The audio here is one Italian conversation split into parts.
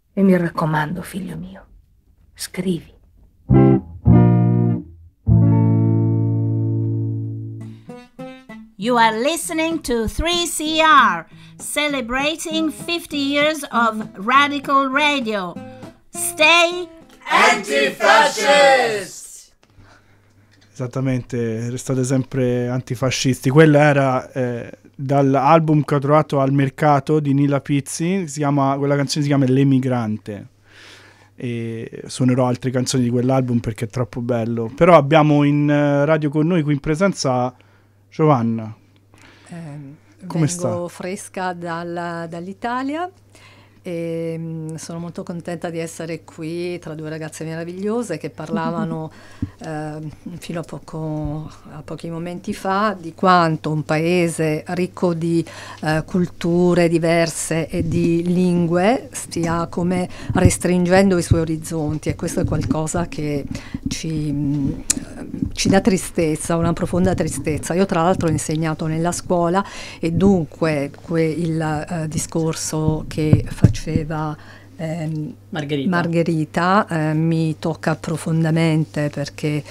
E mi raccomando, figlio mio, scrivi. You are listening to 3CR, celebrating 50 years of radical radio. Stay antifascist! Esattamente, restate sempre antifascisti. Quella era dall'album che ho trovato al mercato di Nila Pizzi, quella canzone si chiama L'Emigrante. E suonerò altre canzoni di quell'album perché è troppo bello. Però abbiamo in radio con noi qui in presenza Giovanna. Come sta? Vengo fresca dall'Italia e sono molto contenta di essere qui tra due ragazze meravigliose che parlavano fino a pochi momenti fa di quanto un paese ricco di culture diverse e di lingue stia come restringendo i suoi orizzonti, e questo è qualcosa che ci dà tristezza, una profonda tristezza. Io tra l'altro ho insegnato nella scuola e dunque il discorso che faceva Margherita mi tocca profondamente, perché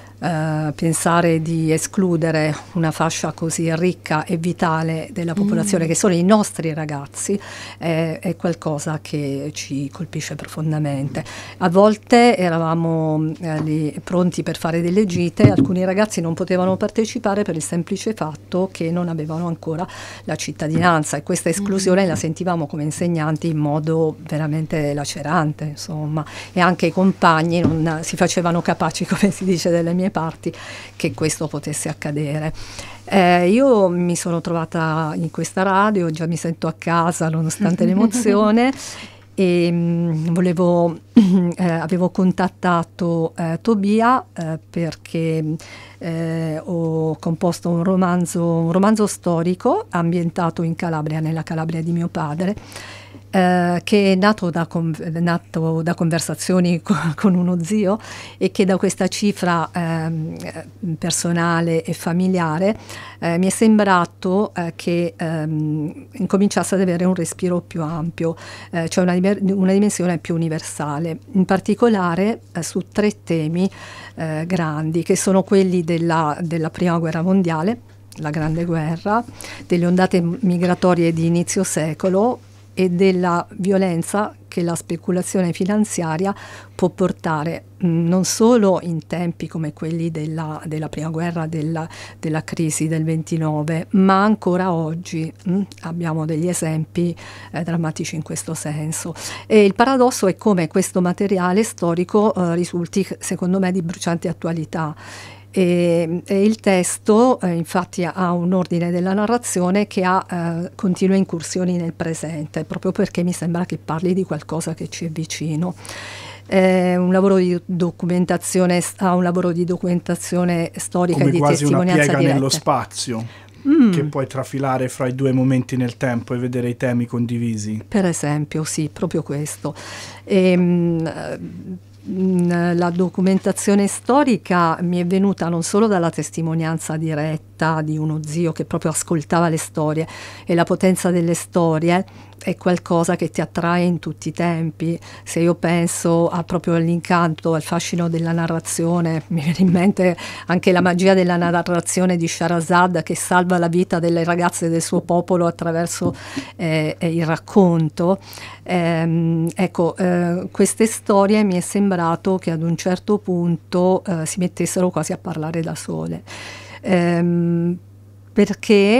pensare di escludere una fascia così ricca e vitale della popolazione che sono i nostri ragazzi è qualcosa che ci colpisce profondamente. A volte eravamo lì pronti per fare delle gite, alcuni ragazzi non potevano partecipare per il semplice fatto che non avevano ancora la cittadinanza, e questa esclusione la sentivamo come insegnanti in modo veramente lacerante, insomma, e anche i compagni non si facevano capaci, come si dice dalle mie parti, che questo potesse accadere. Io mi sono trovata in questa radio, già mi sento a casa nonostante l'emozione, e avevo contattato Tobia perché ho composto un romanzo storico ambientato in Calabria, nella Calabria di mio padre, che è nato da conversazioni con uno zio, e che da questa cifra personale e familiare mi è sembrato che incominciasse ad avere un respiro più ampio, cioè una dimensione più universale, in particolare su 3 temi grandi, che sono quelli della Prima Guerra Mondiale, la Grande Guerra, delle ondate migratorie di inizio secolo e della violenza che la speculazione finanziaria può portare, non solo in tempi come quelli della Prima Guerra, della crisi del 29, ma ancora oggi abbiamo degli esempi drammatici in questo senso. E il paradosso è come questo materiale storico risulti, secondo me, di bruciante attualità. E il testo infatti ha un ordine della narrazione che ha continue incursioni nel presente, proprio perché mi sembra che parli di qualcosa che ci è vicino. Un lavoro di documentazione storica come e di quasi una testimonianza piega diretta. nello spazio, che puoi trafilare fra i 2 momenti nel tempo e vedere i temi condivisi. Per esempio, sì, proprio questo. La documentazione storica mi è venuta non solo dalla testimonianza diretta di uno zio che proprio ascoltava le storie, e la potenza delle storie è qualcosa che ti attrae in tutti i tempi. Se io penso proprio all'incanto, al fascino della narrazione, mi viene in mente anche la magia della narrazione di Shahrazad, che salva la vita delle ragazze del suo popolo attraverso il racconto. Queste storie mi è sembrato che ad un certo punto si mettessero quasi a parlare da sole, perché